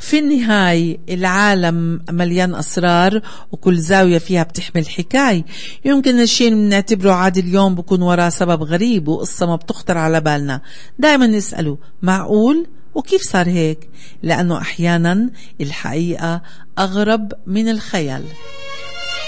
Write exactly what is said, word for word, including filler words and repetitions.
في النهاية العالم مليان أسرار، وكل زاوية فيها بتحمل حكاية. يمكن الشيء اللي بنعتبره عادي اليوم بكون وراه سبب غريب وقصة ما بتخطر على بالنا. دايما نسأله معقول؟ وكيف صار هيك؟ لأنه أحيانا الحقيقة أغرب من الخيال.